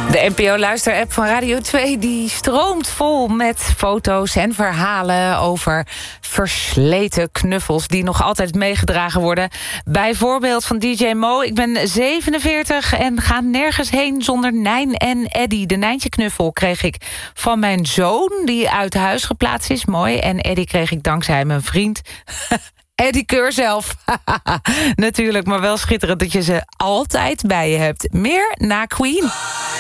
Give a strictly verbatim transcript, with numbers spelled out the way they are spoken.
De N P O-luisterapp van Radio twee die stroomt vol met foto's en verhalen over versleten knuffels die nog altijd meegedragen worden. Bijvoorbeeld van D J Mo. Ik ben zevenenveertig en ga nergens heen zonder Nijn en Eddy. De Nijntje knuffel kreeg ik van mijn zoon die uit huis geplaatst is. Mooi. En Eddy kreeg ik dankzij mijn vriend Eddy Keur zelf. Natuurlijk, maar wel schitterend dat je ze altijd bij je hebt. Meer na Queen.